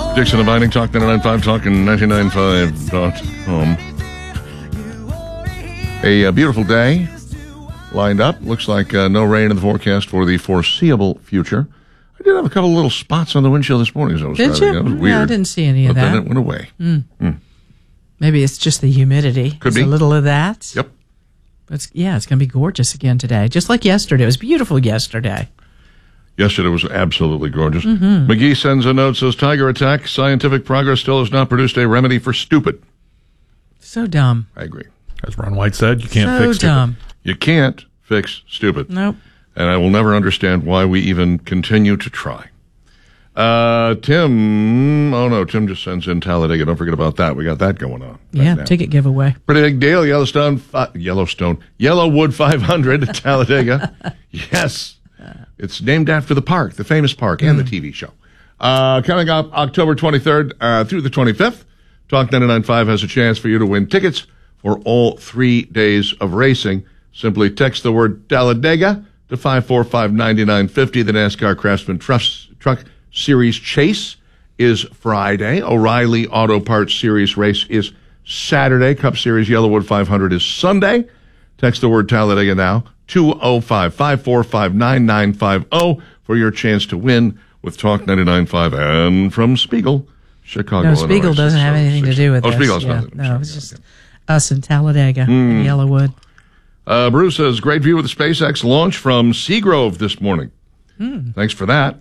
Dixon and Binding, Talk 99.5, Talking 99.5.com. A beautiful day lined up. Looks like no rain in the forecast for the foreseeable future. I did have a couple of little spots on the windshield this morning as I was driving. Did you? It was weird. Yeah, I didn't see any of but that. Then it went away. Maybe it's just the humidity. Could be. A little of that. Yep. But it's going to be gorgeous again today, just like yesterday. It was beautiful yesterday. Yesterday was absolutely gorgeous. McGee sends a note, says, Tiger attack. Scientific progress still has not produced a remedy for stupid. So dumb. I agree. As Ron White said, you can't So fix stupid. dumb. You can't fix stupid. Nope. And I will never understand why we even continue to try. Tim just sends in Talladega. Don't forget about that. We got that going on. Yeah, now. ticket giveaway. Pretty big deal. Yellowwood 500 at Talladega. Yes. It's named after the park, the famous park, and the TV show. Coming up October 23rd through the 25th, Talk 99.5 has a chance for you to win tickets for all 3 days of racing. Simply text the word Talladega to 545-9950. The NASCAR Craftsman Truck Series Chase is Friday. O'Reilly Auto Parts Series Race is Saturday. Cup Series Yellowwood 500 is Sunday. Text the word Talladega now, 205-545-9950 for your chance to win with Talk 99.5 and from Spiegel, Chicago, No, Spiegel Illinois, doesn't have anything to do with this. Spiegel has Yeah, nothing. no, it's just us in Talladega and Yellowwood. Bruce says, great view of the SpaceX launch from Seagrove this morning. Thanks for that.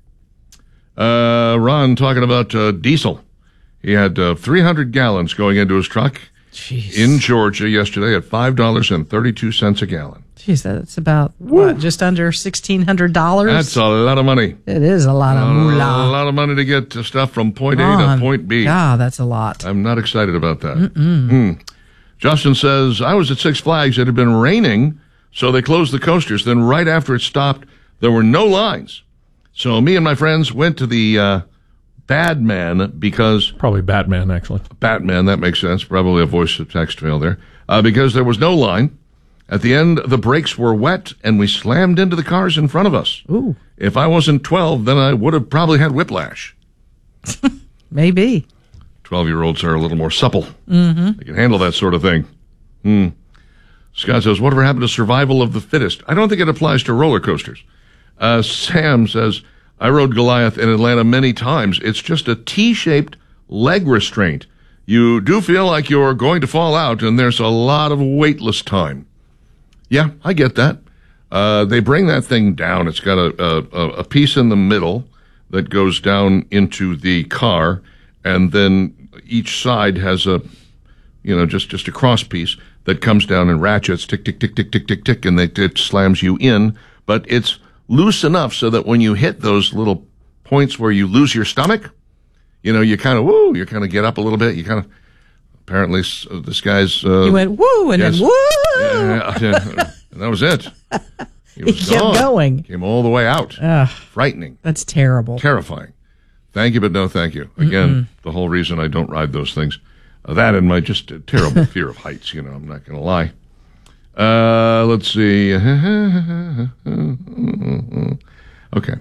Ron talking about diesel. He had 300 gallons going into his truck in Georgia yesterday at $5.32 a gallon. Jeez, that's about, what, just under $1,600? That's a lot of money. It is a lot of A moolah. lot of money to get stuff from point A to point B. God, that's a lot. I'm not excited about that. Justin says, I was at Six Flags. It had been raining, so they closed the coasters. Then right after it stopped, there were no lines. So me and my friends went to the Badman because... Probably Batman, actually. Batman, that makes sense. Probably a voice-to-text fail there. Because there was no line. At the end, the brakes were wet, and we slammed into the cars in front of us. Ooh. If I wasn't 12, then I would have probably had whiplash. Maybe. 12-year-olds are a little more supple. They can handle that sort of thing. Scott says, whatever happened to survival of the fittest? I don't think it applies to roller coasters. Sam says, I rode Goliath in Atlanta many times. It's just a T-shaped leg restraint. You do feel like you're going to fall out, and there's a lot of weightless time. Yeah, I get that. They bring that thing down. It's got a piece in the middle that goes down into the car, and then each side has just a cross piece that comes down and ratchets, tick, tick, tick, tick, tick, tick, tick, and it slams you in. But it's loose enough so that when you hit those little points where you lose your stomach, you kind of get up a little bit. You kind of, apparently this guy's... You went woo and yes. then woo! Yeah, and that was it. He kept gone. going. Came all the way out. Frightening. That's terrible. Terrifying. Thank you, but no thank you. Again, the whole reason I don't ride those things. That and my just terrible fear of heights, I'm not going to lie. Let's see. Okay.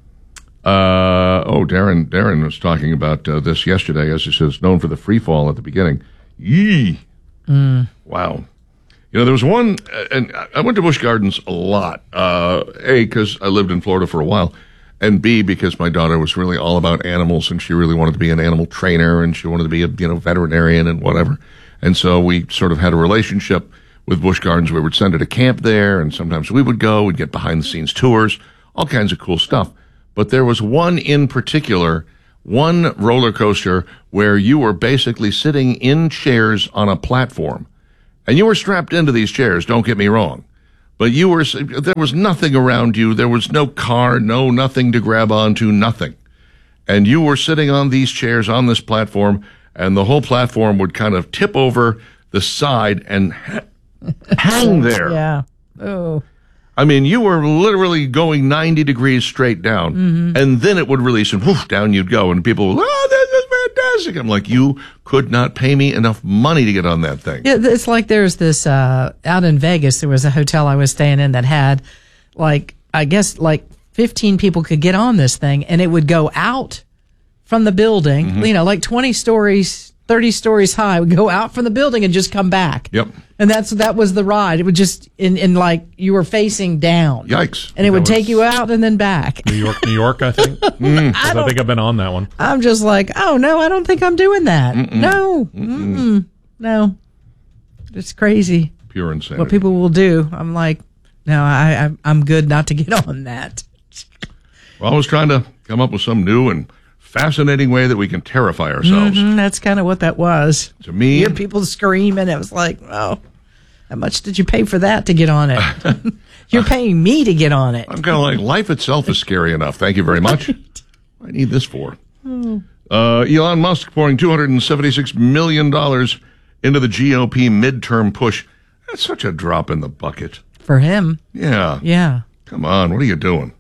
Darren was talking about this yesterday, as he says, known for the free fall at the beginning. Yee. Wow. There was one, and I went to Busch Gardens a lot. A, because I lived in Florida for a while, and B, because my daughter was really all about animals, and she really wanted to be an animal trainer, and she wanted to be a veterinarian and whatever. And so we sort of had a relationship with Busch Gardens. We would send her to camp there, and sometimes we would go. We'd get behind-the-scenes tours, all kinds of cool stuff. But there was one in particular, one roller coaster where you were basically sitting in chairs on a platform. And you were strapped into these chairs, don't get me wrong. But there was nothing around you. There was no car, nothing to grab onto, nothing. And you were sitting on these chairs on this platform, and the whole platform would kind of tip over the side and hang there. Yeah. Oh. I mean, you were literally going 90 degrees straight down, and then it would release, and whoosh, down you'd go, and people would, oh, this is fantastic. I'm like, you could not pay me enough money to get on that thing. Yeah, it's like there's this, out in Vegas, there was a hotel I was staying in that had, 15 people could get on this thing, and it would go out from the building, like 20 stories, 30 stories high, would go out from the building and just come back. Yep. And that was the ride. It would just, in like, you were facing down. Yikes. And it would take you out and then back. New York, I think. I think I've been on that one. I'm just like, oh, no, I don't think I'm doing that. No. No. It's crazy. Pure insanity. What people will do. I'm like, no, I'm good not to get on that. We're always trying to come up with some new and fascinating way that we can terrify ourselves. That's kind of what that was. To me, you hear people screaming. It was like, oh, how much did you pay for that to get on it? You're paying me to get on it. I'm kind of like, life itself is scary enough. Thank you very much. What I need this for. Elon Musk pouring $276 million into the GOP midterm push. That's such a drop in the bucket. For him. Yeah. Yeah. Come on. What are you doing?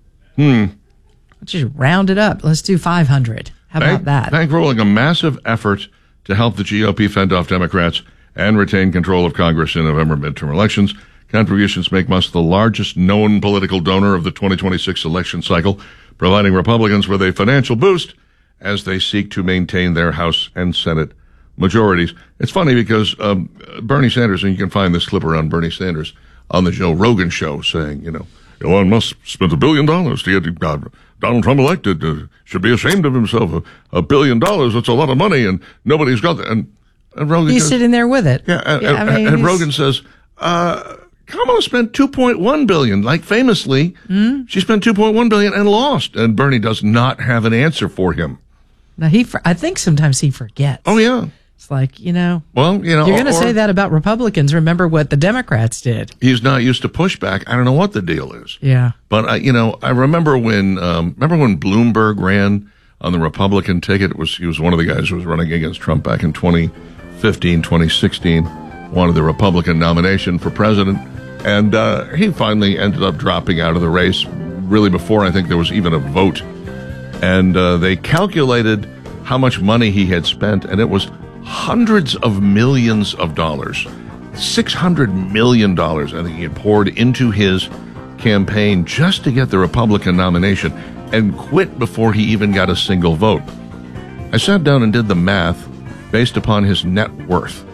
Let's just round it up. Let's do 500. How about that? Bankrolling a massive effort to help the GOP fend off Democrats and retain control of Congress in November midterm elections. Contributions make Musk the largest known political donor of the 2026 election cycle, providing Republicans with a financial boost as they seek to maintain their House and Senate majorities. It's funny because Bernie Sanders, and you can find this clip around Bernie Sanders on the Joe Rogan show saying, Elon Musk spent $1 billion to get Donald Trump elected. Should be ashamed of himself. $1 billion, that's a lot of money, and nobody's got that. And Rogan he's sitting there with it. Yeah, and Rogan says, Kamala spent $2.1 billion. Like famously, she spent $2.1 billion and lost. And Bernie does not have an answer for him. Now I think sometimes he forgets. Oh yeah. It's like, Well, you're going to say that about Republicans. Remember what the Democrats did. He's not used to pushback. I don't know what the deal is. Yeah. But, I remember when Bloomberg ran on the Republican ticket. He was one of the guys who was running against Trump back in 2015, 2016, wanted the Republican nomination for president. And he finally ended up dropping out of the race, really before I think there was even a vote. And they calculated how much money he had spent, and it was hundreds of millions of dollars. $600 million, I think he had poured into his campaign just to get the Republican nomination and quit before he even got a single vote. I sat down and did the math based upon his net worth.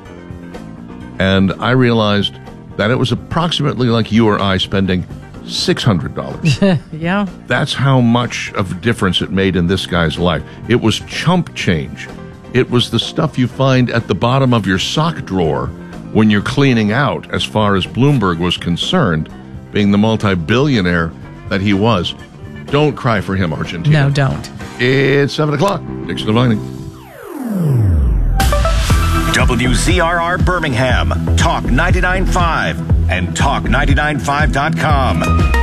And I realized that it was approximately like you or I spending $600. Yeah. That's how much of a difference it made in this guy's life. It was chump change. It was the stuff you find at the bottom of your sock drawer when you're cleaning out, as far as Bloomberg was concerned, being the multi-billionaire that he was. Don't cry for him, Argentina. No, don't. It's 7 o'clock. Dixon Divining. WCRR Birmingham, Talk 99.5 and Talk995.com.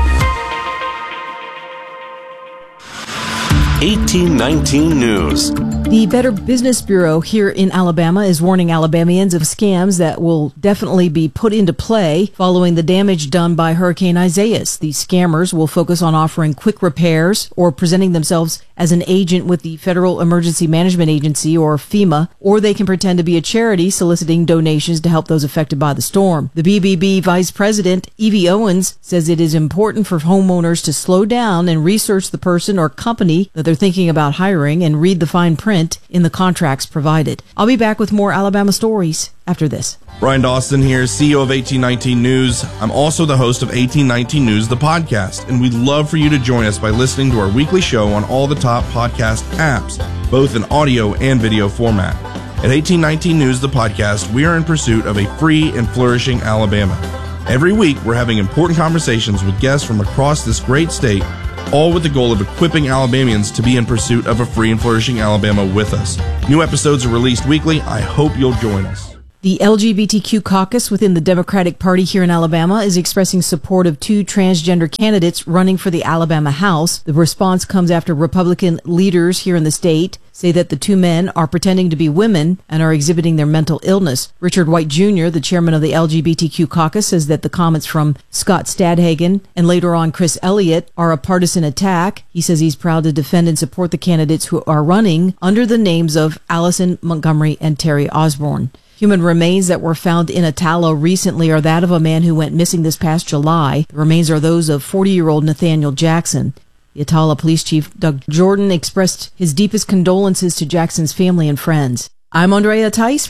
1819 News. The Better Business Bureau here in Alabama is warning Alabamians of scams that will definitely be put into play following the damage done by Hurricane Isaias. These scammers will focus on offering quick repairs or presenting themselves as an agent with the Federal Emergency Management Agency, or FEMA, or they can pretend to be a charity soliciting donations to help those affected by the storm. The BBB Vice President, Evie Owens, says it is important for homeowners to slow down and research the person or company that they're thinking about hiring and read the fine print in the contracts provided. I'll be back with more Alabama stories after this. Brian Dawson here, CEO of 1819 News. I'm also the host of 1819 News, the podcast, and we'd love for you to join us by listening to our weekly show on all the top podcast apps, both in audio and video format. At 1819 News, the podcast, we are in pursuit of a free and flourishing Alabama. Every week, we're having important conversations with guests from across this great state, all with the goal of equipping Alabamians to be in pursuit of a free and flourishing Alabama with us. New episodes are released weekly. I hope you'll join us. The LGBTQ caucus within the Democratic Party here in Alabama is expressing support of two transgender candidates running for the Alabama House. The response comes after Republican leaders here in the state say that the two men are pretending to be women and are exhibiting their mental illness. Richard White Jr., the chairman of the LGBTQ caucus, says that the comments from Scott Stadhagen and later on Chris Elliott are a partisan attack. He says he's proud to defend and support the candidates who are running under the names of Allison Montgomery and Terry Osborne. Human remains that were found in Attala recently are that of a man who went missing this past July. The remains are those of 40-year-old Nathaniel Jackson. The Attala Police Chief Doug Jordan expressed his deepest condolences to Jackson's family and friends. I'm Andrea Tice.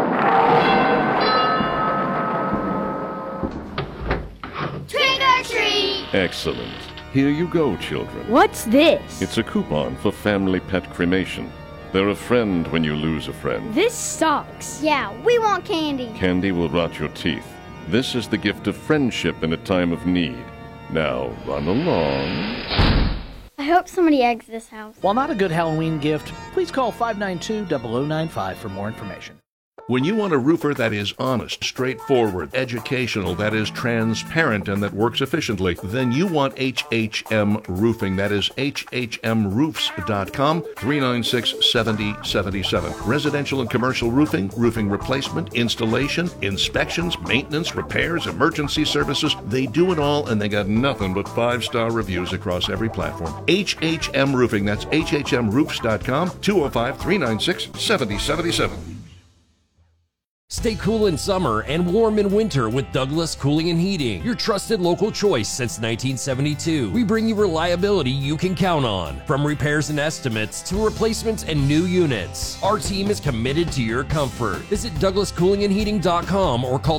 Trick or treat! Excellent. Here you go, children. What's this? It's a coupon for family pet cremation. They're a friend when you lose a friend. This sucks. Yeah, we want candy. Candy will rot your teeth. This is the gift of friendship in a time of need. Now, run along. I hope somebody eggs this house. While not a good Halloween gift, please call 592-0095 for more information. When you want a roofer that is honest, straightforward, educational, that is transparent, and that works efficiently, then you want HHM Roofing. That is hhmroofs.com, 396-7077. Residential and commercial roofing, roofing replacement, installation, inspections, maintenance, repairs, emergency services. They do it all, and they got nothing but 5-star reviews across every platform. HHM Roofing. That's hhmroofs.com, 205-396-7077. Stay cool in summer and warm in winter with Douglas Cooling and Heating, your trusted local choice since 1972. We bring you reliability you can count on, from repairs and estimates to replacements and new units. Our team is committed to your comfort. Visit DouglasCoolingandHeating.com or call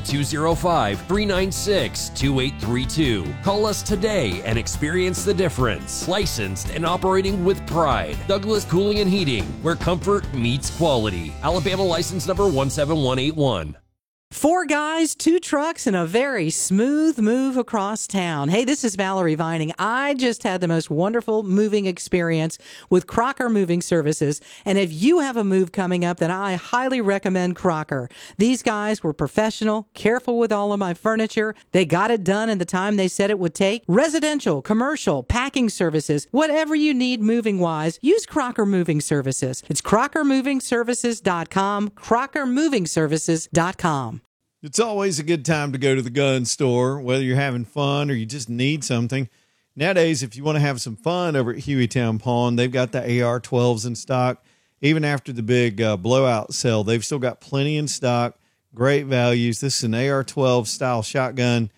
205-396-2832. Call us today and experience the difference. Licensed and operating with pride. Douglas Cooling and Heating, where comfort meets quality. Alabama license number 17181. 4 guys, 2 trucks, and a very smooth move across town. Hey, this is Valerie Vining. I just had the most wonderful moving experience with Crocker Moving Services. And if you have a move coming up, then I highly recommend Crocker. These guys were professional, careful with all of my furniture. They got it done in the time they said it would take. Residential, commercial, packing services, whatever you need moving-wise, use Crocker Moving Services. It's crockermovingservices.com, crockermovingservices.com. It's always a good time to go to the gun store, whether you're having fun or you just need something. Nowadays, if you want to have some fun over at Hueytown Pawn, they've got the AR-12s in stock. Even after the big blowout sale, they've still got plenty in stock. Great values. This is an AR-12 style shotgun,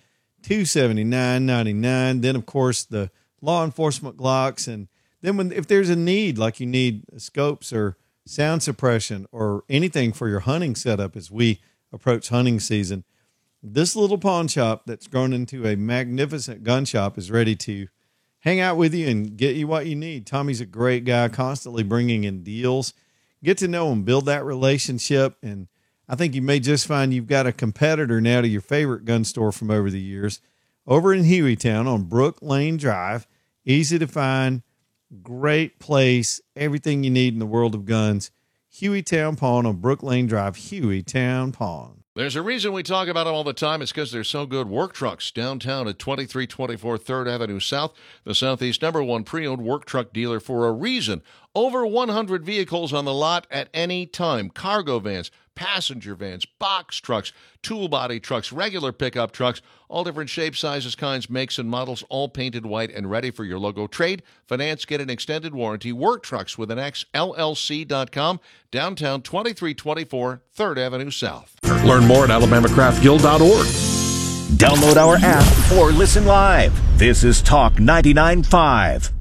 $279.99. Then, of course, the law enforcement Glocks. And then if there's a need, like you need scopes or sound suppression or anything for your hunting setup as we approach hunting season, this little pawn shop that's grown into a magnificent gun shop is ready to hang out with you and get you what you need. Tommy's a great guy, constantly bringing in deals. Get to know him, build that relationship, and I think you may just find you've got a competitor now to your favorite gun store from over the years. Over in Hueytown on Brook Lane Drive, easy to find, great place, everything you need in the world of guns. Hueytown Pawn on Brook Lane Drive, Hueytown Pawn. There's a reason we talk about them all the time. It's because they're so good. Work Trucks downtown at 2324 3rd Avenue South, the Southeast #1 pre-owned work truck dealer for a reason. Over 100 vehicles on the lot at any time. Cargo vans, passenger vans, box trucks, tool body trucks, regular pickup trucks, all different shapes, sizes, kinds, makes, and models, all painted white and ready for your logo. Trade, finance, get an extended warranty. Work Trucks with an X, LLC.com, downtown 2324 3rd Avenue South. Learn more at alabamacraftguild.org. Download our app or listen live. This is Talk 99.5.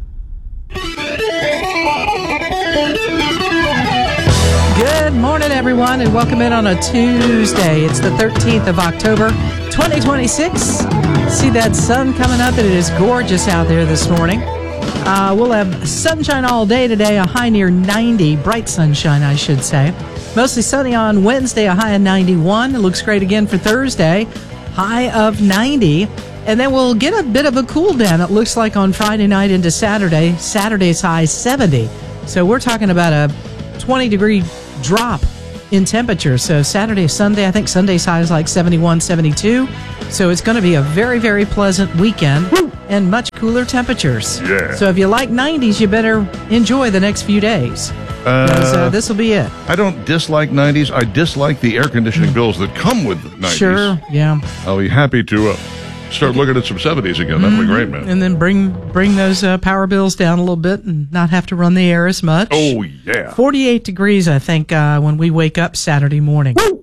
Good morning, everyone, and welcome in on a Tuesday. It's the 13th of October, 2026. See that sun coming up, and it is gorgeous out there this morning. We'll have sunshine all day today, a high near 90, bright sunshine, I should say. Mostly sunny on Wednesday, a high of 91. It looks great again for Thursday, high of 90. And then we'll get a bit of a cool down, it looks like, on Friday night into Saturday. Saturday's high 70. So we're talking about a 20-degree drop in temperature. So Saturday, Sunday, I think Sunday's high is like 71, 72. So it's going to be a very, very pleasant weekend and much cooler temperatures. Yeah. So if you like 90s, you better enjoy the next few days. This will be it. I don't dislike 90s. I dislike the air conditioning bills that come with 90s. Sure, yeah. I'll be happy to start looking at some 70s again. That'll be great, man. And then bring those power bills down a little bit and not have to run the air as much. Oh, yeah. 48 degrees, I think, when we wake up Saturday morning.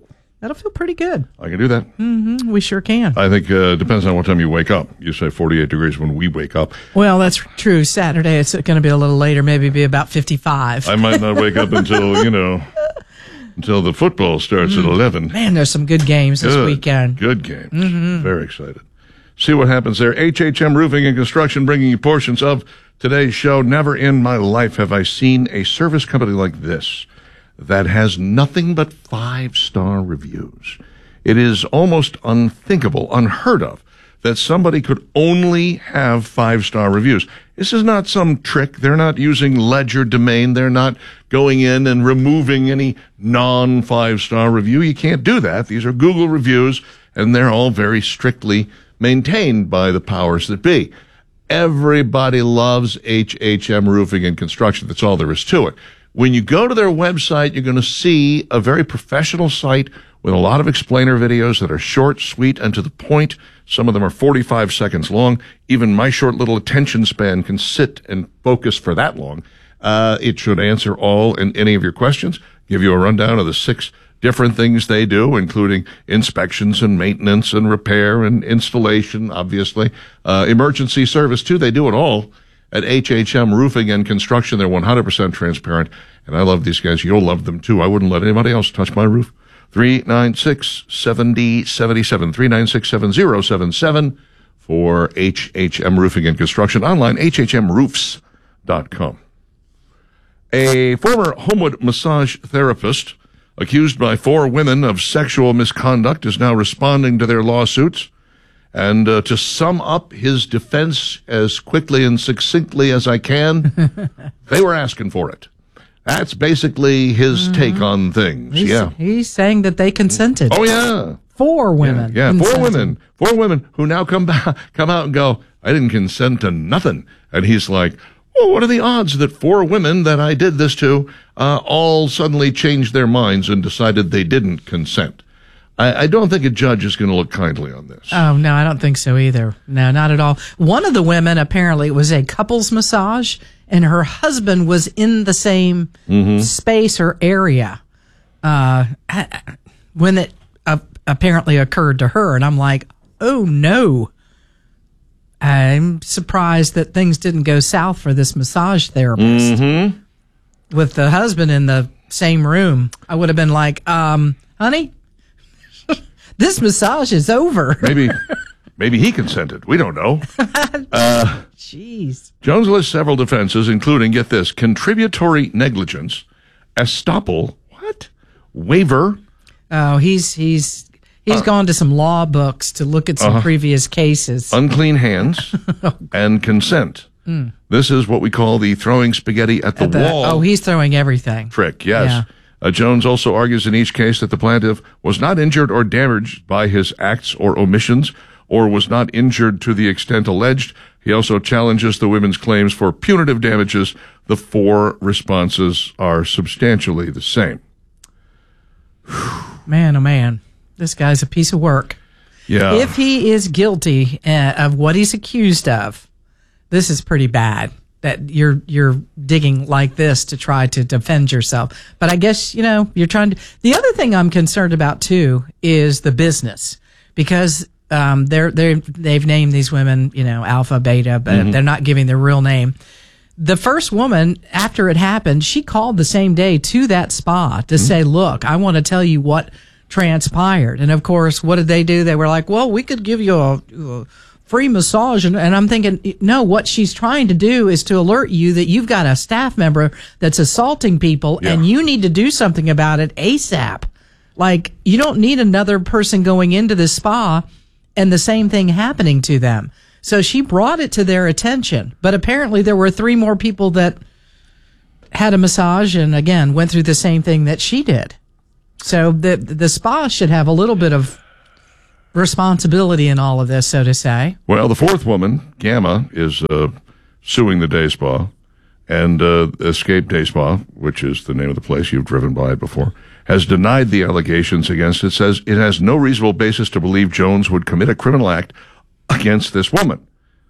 That'll feel pretty good. I can do that. Mm-hmm, we sure can. I think it depends on what time you wake up. You say 48 degrees when we wake up. Well, that's true. Saturday, it's going to be a little later, maybe be about 55. I might not wake up until, until the football starts at 11. Man, there's some good games this weekend. Good games. Mm-hmm. Very excited. See what happens there. HHM Roofing and Construction bringing you portions of today's show. Never in my life have I seen a service company like this that has nothing but 5-star reviews. It is almost unthinkable, unheard of, that somebody could only have 5-star reviews. This is not some trick. They're not using ledger domain. They're not going in and removing any non-5-star review. You can't do that. These are Google reviews, and they're all very strictly maintained by the powers that be. Everybody loves HHM Roofing and Construction. That's all there is to it. When you go to their website, you're going to see a very professional site with a lot of explainer videos that are short, sweet, and to the point. Some of them are 45 seconds long. Even my short little attention span can sit and focus for that long. It should answer all and any of your questions, give you a rundown of the 6 different things they do, including inspections and maintenance and repair and installation, obviously. Emergency service, too. They do it all at HHM Roofing and Construction. They're 100% transparent, and I love these guys. You'll love them, too. I wouldn't let anybody else touch my roof. 396-7077, 396-7077 for HHM Roofing and Construction. Online, hhmroofs.com. A former Homewood massage therapist accused by 4 women of sexual misconduct is now responding to their lawsuits. And to sum up his defense as quickly and succinctly as I can, they were asking for it. That's basically his take on things. He's saying that they consented. Oh, yeah. 4 women. Yeah, 4 women. 4 women who now come out and go, I didn't consent to nothing. And he's like, well, what are the odds that 4 women that I did this to all suddenly changed their minds and decided they didn't consent? I don't think a judge is going to look kindly on this. Oh, no, I don't think so either. No, not at all. One of the women, apparently, it was a couples massage, and her husband was in the same space or area when it apparently occurred to her. And I'm like, oh, no. I'm surprised that things didn't go south for this massage therapist. With the husband in the same room, I would have been like, honey, this massage is over. Maybe he consented. We don't know. Jeez. Jones lists several defenses, including, get this, contributory negligence, estoppel, waiver. Oh, he's gone to some law books to look at some previous cases. Unclean hands and consent. This is what we call the throwing spaghetti at the wall. Oh, he's throwing everything. Trick, yes. Yeah. Jones also argues in each case that the plaintiff was not injured or damaged by his acts or omissions, or was not injured to the extent alleged. He also challenges the women's claims for punitive damages. The 4 responses are substantially the same. Man, oh man, this guy's a piece of work. Yeah. If he is guilty of what he's accused of, this is pretty bad. That you're digging like this to try to defend yourself. But I guess, you're trying to. The other thing I'm concerned about too is the business, because they've named these women, Alpha, Beta, but they're not giving their real name. The first woman, after it happened, she called the same day to that spa to say, look, I want to tell you what transpired. And of course, what did they do? They were like, well, we could give you a free massage. And I'm thinking, no, what she's trying to do is to alert you that you've got a staff member that's assaulting people and you need to do something about it ASAP. Like, you don't need another person going into the spa and the same thing happening to them. So she brought it to their attention. But apparently there were 3 more people that had a massage and, again, went through the same thing that she did. So the spa should have a little bit of responsibility in all of this, so to say. Well, the 4th woman, Gamma, is suing the day spa, and Escape Day Spa, which is the name of the place, you've driven by it before, has denied the allegations against it, says it has no reasonable basis to believe Jones would commit a criminal act against this woman.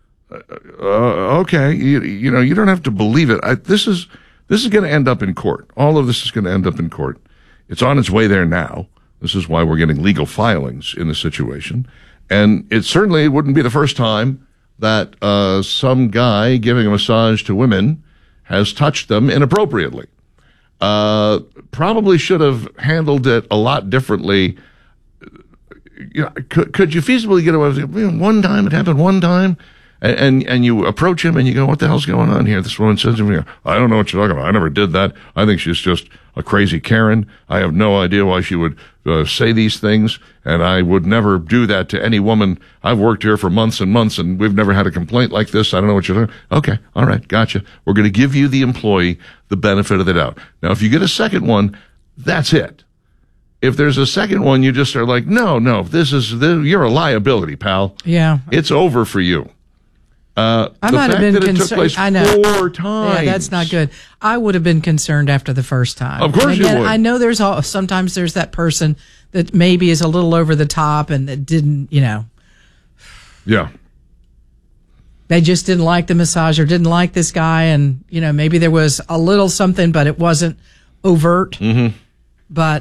Okay, you don't have to believe it. This is going to end up in court. All of this is going to end up in court. It's on its way there now. This is why we're getting legal filings in this situation. And it certainly wouldn't be the first time that some guy giving a massage to women has touched them inappropriately. Probably should have handled it a lot differently. You know, could you feasibly get away with it? One time, it happened one time, and you approach him and you go, what the hell's going on here? This woman says to me, I don't know what you're talking about. I never did that. I think she's just a crazy Karen. I have no idea why she would say these things, and I would never do that to any woman. I've worked here for months and months, and we've never had a complaint like this. I don't know what you're talking about. Okay, all right, gotcha. We're going to give you, the employee, the benefit of the doubt. Now, if you get a second one, that's it. If there's a second one, you just are like, no, you're a liability, pal. Yeah. It's over for you. I might have been concerned. I know. 4 times. Yeah, that's not good. I would have been concerned after the first time. Of course you would. I know sometimes there's that person that maybe is a little over the top and that didn't, Yeah. They just didn't like the massage or didn't like this guy, and, maybe there was a little something, but it wasn't overt. Mm-hmm. But,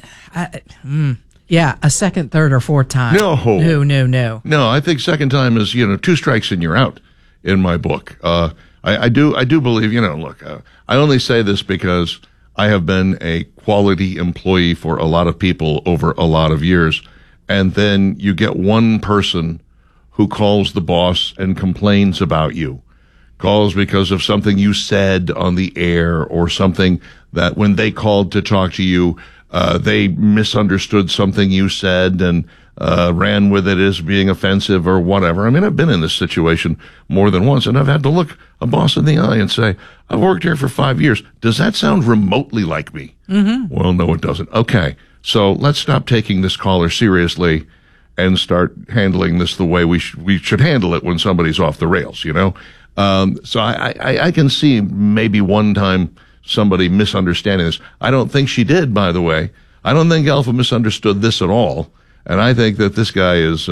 a second, third, or fourth time. No. No, I think second time is, 2 strikes and you're out in my book. I do believe, look, I only say this because I have been a quality employee for a lot of people over a lot of years. And then you get one person who calls the boss and complains about you. Calls because of something you said on the air, or something that when they called to talk to you, they misunderstood something you said and ran with it as being offensive or whatever. I mean, I've been in this situation more than once, and I've had to look a boss in the eye and say, I've worked here for 5 years. Does that sound remotely like me? Mm-hmm. Well, no, it doesn't. Okay, so let's stop taking this caller seriously and start handling this the way we should handle it when somebody's off the rails, So I can see maybe one time somebody misunderstanding this. I don't think she did, by the way. I don't think Alpha misunderstood this at all. And I think that this guy is,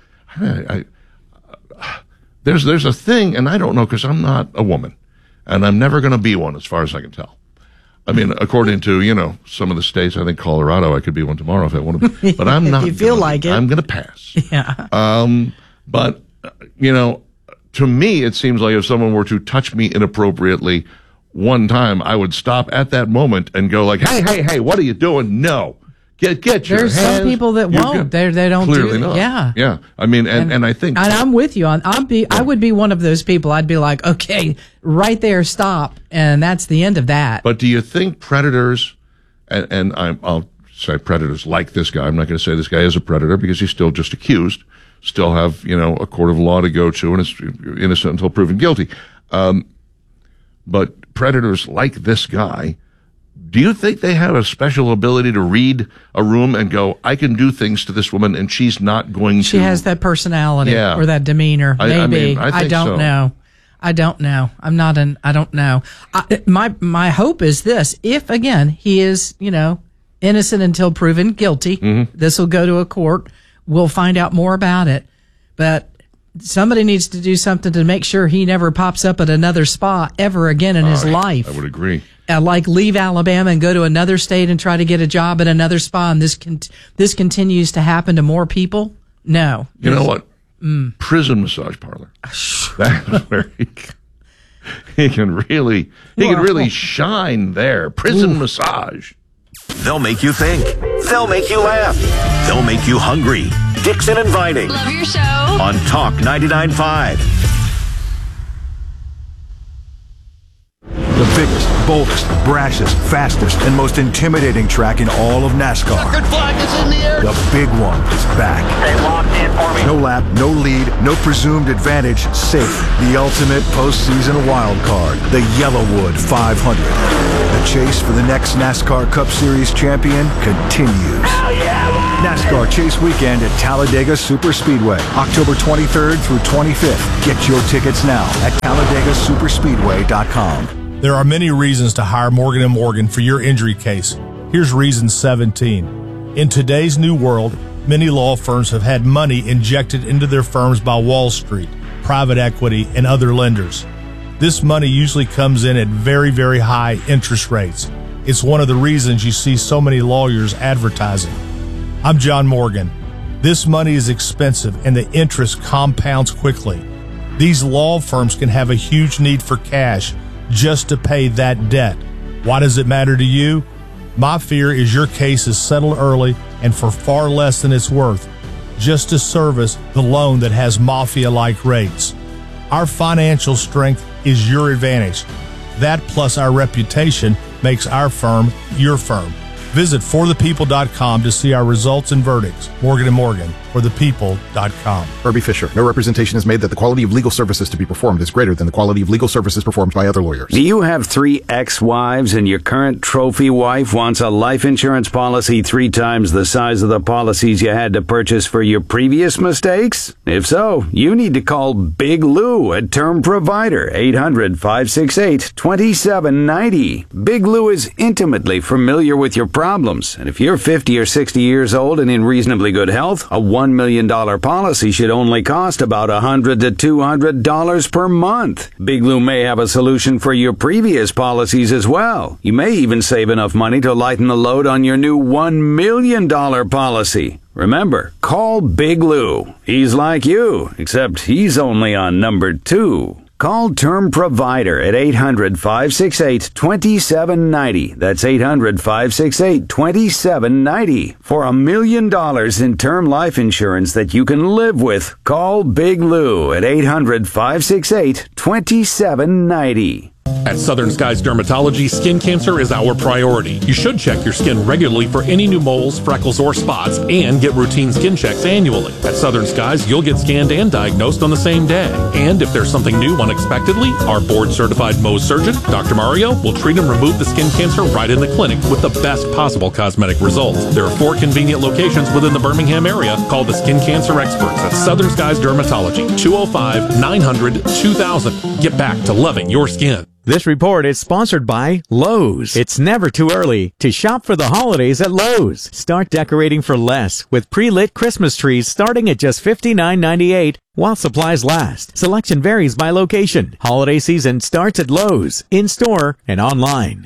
there's a thing, and I don't know, because I'm not a woman, and I'm never going to be one as far as I can tell. I mean, according to, some of the states, I think Colorado, I could be one tomorrow if I want to be, but I'm not. You feel like it. I'm going to pass. Yeah. But, to me, it seems like if someone were to touch me inappropriately one time, I would stop at that moment and go like, hey, what are you doing? No. Get your There's hands. some people that won't. They don't Clearly do not. Yeah. Yeah. I mean, and I think. And I'm with you. I would be one of those people. I'd be like, okay, right there, stop. And that's the end of that. But do you think predators, and I'll say predators like this guy, I'm not going to say this guy is a predator because he's still just accused, still have, a court of law to go to, and is innocent until proven guilty. But predators like this guy, do you think they have a special ability to read a room and go, I can do things to this woman and she's not going to? She has that personality or that demeanor. Maybe. I don't know. I don't know. I don't know. My hope is this. If, again, he is, innocent until proven guilty, this will go to a court. We'll find out more about it. But somebody needs to do something to make sure he never pops up at another spa ever again in his life. I would agree. Like leave Alabama and go to another state and try to get a job at another spa, and this continues to happen to more people. No. You know what? Prison massage parlor. That's where he can really shine there. Prison massage. They'll make you think. They'll make you laugh. They'll make you hungry. Dixon and Vining. Love your show. On Talk 99.5. The biggest, boldest, brashest, fastest, and most intimidating track in all of NASCAR. Checkered flag is in the air. The big one is back. Stay locked in for me. No lap, no lead, no presumed advantage, safe. The ultimate postseason wild card, the Yellowwood 500. The chase for the next NASCAR Cup Series champion continues. Hell yeah, NASCAR Chase Weekend at Talladega Superspeedway, October 23rd through 25th. Get your tickets now at TalladagaSuperspeedway.com. There are many reasons to hire Morgan & Morgan for your injury case. Here's reason 17. In today's new world, many law firms have had money injected into their firms by Wall Street, private equity, and other lenders. This money usually comes in at very, very high interest rates. It's one of the reasons you see so many lawyers advertising. I'm John Morgan. This money is expensive and the interest compounds quickly. These law firms can have a huge need for cash just to pay that debt. Why does it matter to you? My fear is your case is settled early and for far less than it's worth, just to service the loan that has mafia-like rates. Our financial strength is your advantage. That plus our reputation makes our firm your firm. Visit forthepeople.com to see our results and verdicts. Morgan & Morgan, forthepeople.com. Herbie Fisher. No representation is made that the quality of legal services to be performed is greater than the quality of legal services performed by other lawyers. Do you have 3 ex-wives and your current trophy wife wants a life insurance policy 3 times the size of the policies you had to purchase for your previous mistakes? If so, you need to call Big Lou at Term Provider, 800-568-2790. Big Lou is intimately familiar with your problems, and if you're 50 or 60 years old and in reasonably good health, a $1 million policy should only cost about $100 to $200 per month. Big Lou may have a solution for your previous policies as well. You may even save enough money to lighten the load on your new $1 million policy. Remember, call Big Lou. He's like you, except he's only on number 2. Call Term Provider at 800-568-2790. That's 800-568-2790. For $1 million in term life insurance that you can live with, call Big Lou at 800-568-2790. At Southern Skies Dermatology, skin cancer is our priority. You should check your skin regularly for any new moles, freckles, or spots, and get routine skin checks annually. At Southern Skies, you'll get scanned and diagnosed on the same day. And if there's something new unexpectedly, our board-certified Mohs surgeon, Dr. Mario, will treat and remove the skin cancer right in the clinic with the best possible cosmetic results. There are 4 convenient locations within the Birmingham area called the Skin Cancer Experts at Southern Skies Dermatology, 205-900-2000. Get back to loving your skin. This report is sponsored by Lowe's. It's never too early to shop for the holidays at Lowe's. Start decorating for less with pre-lit Christmas trees starting at just $59.98 while supplies last. Selection varies by location. Holiday season starts at Lowe's, in-store and online.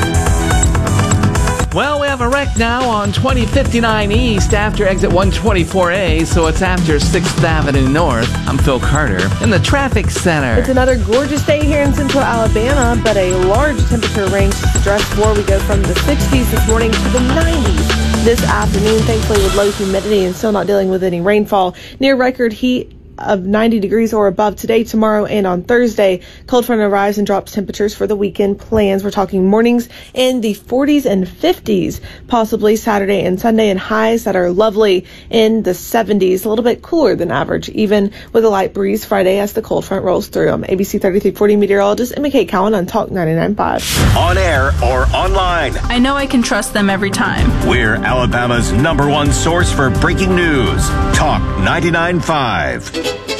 Well, we have a wreck now on 2059 East after exit 124A, so it's after 6th Avenue North. I'm Phil Carter in the traffic center. It's another gorgeous day here in central Alabama, but a large temperature range to stress for. We go from the 60s this morning to the 90s this afternoon, thankfully with low humidity and still not dealing with any rainfall. Near record heat of 90 degrees or above today, tomorrow, and on Thursday. Cold front arrives and drops temperatures for the weekend plans. We're talking mornings in the 40s and 50s, possibly Saturday and Sunday, and highs that are lovely in the 70s, a little bit cooler than average, even with a light breeze Friday as the cold front rolls through. I'm ABC 3340 meteorologist Emma Kate Cowan on Talk 99.5. On air or online, I know I can trust them every time. we're Alabama's #1 source for breaking news. Talk 99.5.